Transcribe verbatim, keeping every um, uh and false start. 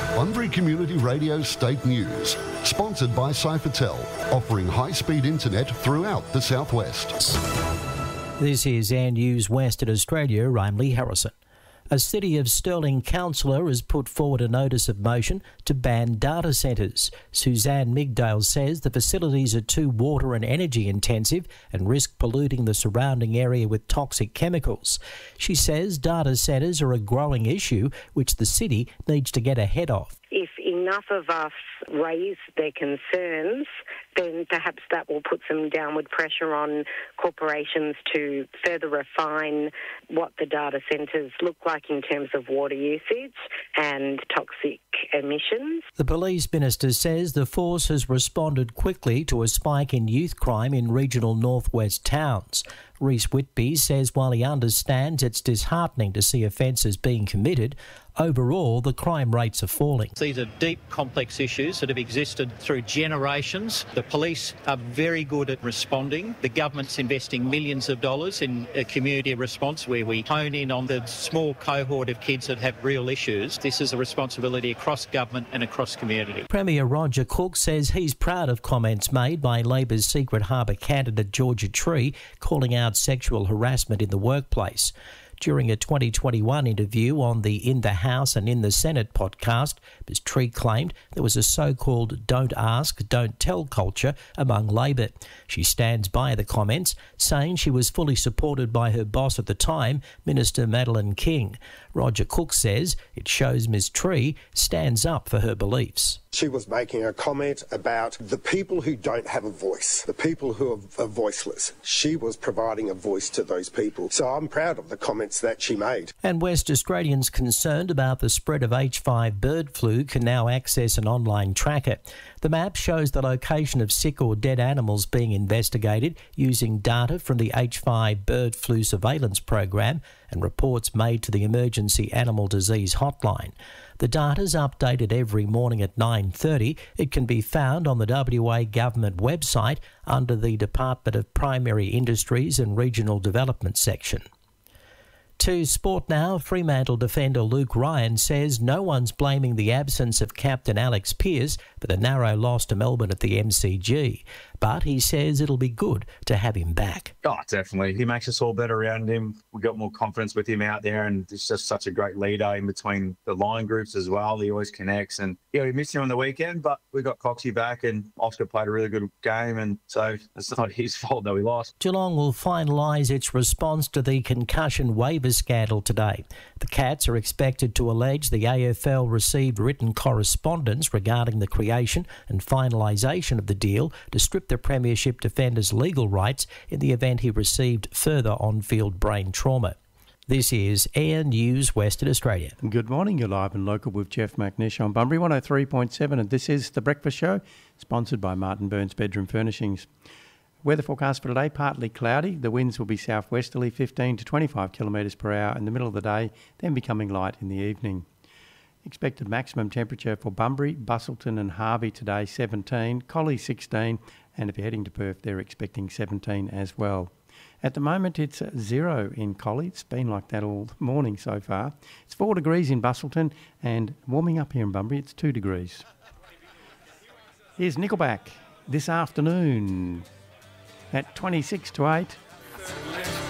Bunbury Community Radio State News, sponsored by Cyphertel, offering high-speed internet throughout the southwest. This is Air News Western Australia. I'm Lee Harrison. A City of Stirling councillor has put forward a notice of motion to ban data centres. Suzanne Migdale says the facilities are too water and energy intensive and risk polluting the surrounding area with toxic chemicals. She says data centres are a growing issue which the city needs to get ahead of. If enough of us raise their concerns, then perhaps that will put some downward pressure on corporations to further refine what the data centres look like in terms of water usage and toxic emissions. The police minister says the force has responded quickly to a spike in youth crime in regional northwest towns. Rhys Whitby says while he understands it's disheartening to see offences being committed, overall the crime rates are falling. These are deep, complex issues that have existed through generations. The police are very good at responding. The government's investing millions of dollars in a community response where we hone in on the small cohort of kids that have real issues. This is a responsibility across government and across community. Premier Roger Cook says he's proud of comments made by Labor's Secret Harbour candidate Georgia Tree calling out sexual harassment in the workplace. During a twenty twenty-one interview on the In the House and In the Senate podcast, Miz Tree claimed there was a so-called don't ask, don't tell culture among Labor. She stands by the comments, saying she was fully supported by her boss at the time, Minister Madeleine King. Roger Cook says it shows Miz Tree stands up for her beliefs. She was making a comment about the people who don't have a voice, the people who are, are voiceless. She was providing a voice to those people. So I'm proud of the comments that she made. And West Australians concerned about the spread of H five bird flu can now access an online tracker. The map shows the location of sick or dead animals being investigated using data from the H five bird flu surveillance program and reports made to the Emergency Animal Disease Hotline. The data's updated every morning at nine thirty. It can be found on the W A Government website under the Department of Primary Industries and Regional Development section. To sport now, Fremantle defender Luke Ryan says no one's blaming the absence of captain Alex Pearce for the narrow loss to Melbourne at the M C G. But he says it'll be good to have him back. Oh, definitely. He makes us all better around him. We got more confidence with him out there, and he's just such a great leader in between the line groups as well. He always connects. And yeah, we missed him on the weekend, but we got Coxie back, and Oscar played a really good game, and so it's not his fault that we lost. Geelong will finalise its response to the concussion waiver scandal today. The Cats are expected to allege the A F L received written correspondence regarding the creation and finalisation of the deal to strip the Premiership defender's legal rights in the event he received further on-field brain trauma. This is Air News Western Australia. Good morning, you're live and local with Jeff McNish on Bunbury one oh three point seven, and this is The Breakfast Show, sponsored by Martin Burns Bedroom Furnishings. Weather forecast for today, partly cloudy. The winds will be southwesterly, fifteen to twenty-five kilometres per hour in the middle of the day, then becoming light in the evening. Expected maximum temperature for Bunbury, Busselton and Harvey today, seventeen, Collie sixteen, and if you're heading to Perth, they're expecting seventeen as well. At the moment, it's zero in Collie. It's been like that all morning so far. It's four degrees in Busselton, and warming up here in Bunbury, it's two degrees. Here's Nickelback this afternoon at twenty-six to eight.